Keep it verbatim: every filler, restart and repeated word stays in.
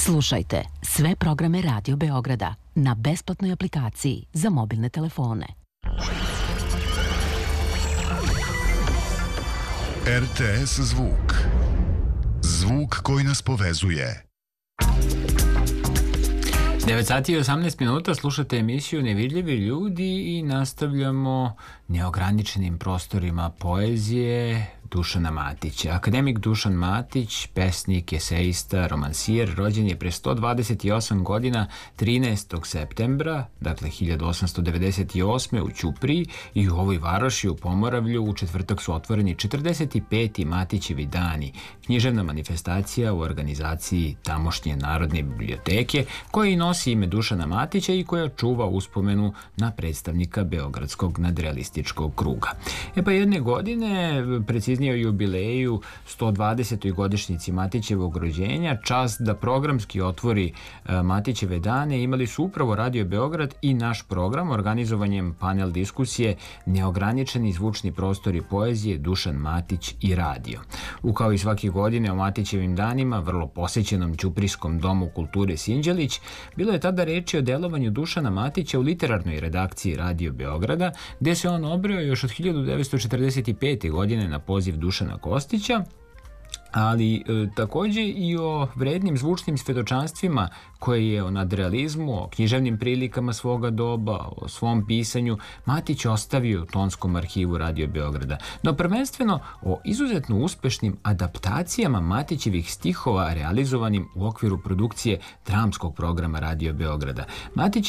Slušajte sve programe Radio Beograda na besplatnoj aplikaciji za mobilne telefone. R T S Zvuk. Zvuk koji nas povezuje. devet sati i osamnaest minuta, slušate emisiju Nevidljivi ljudi i nastavljamo neograničenim prostorima poezije Dušana Matića. Akademik Dušan Matić, pesnik, eseista, romansijer, rođen je pre sto dvadeset osam godina trinaestog septembra, dakle hiljadu osamsto devedeset osme u Ćupriji, i u ovoj varoši u Pomoravlju u četvrtak su otvoreni četrdeset peti Matićevi dani, književna manifestacija u organizaciji tamošnje Narodne biblioteke, koja i nosi ime Dušana Matića i koja čuva uspomenu na predstavnika Beogradskog nadrealističkog kruga. E pa jedne godine, preciznije o jubileju sto dvadesetoj godišnjici Matićevog rođenja, čast da programski otvori Matićeve dane imali su upravo Radio Beograd i naš program organizovanjem panel diskusije Neograničeni zvučni prostori poezije Dušan Matić i radio. U kao i svake godine o Matićevim danima, vrlo posećenom Ćuprijskom domu kulture Sinđelić, bilo je tada reči o delovanju Dušana Matića u literarnoj redakciji Radio Beograda, gde se on obreo još od hiljadu devetsto četrdeset pete. godine na poziv Dušana Kostića, ali e, takođe i o vrednim zvučnim svedočanstvima koje je o nadrealizmu, o književnim prilikama svoga doba, o svom pisanju Matić ostavio u tonskom arhivu Radio Beograda. No prvenstveno o izuzetno uspešnim adaptacijama Matićevih stihova realizovanim u okviru produkcije dramskog programa Radio Beograda. Matić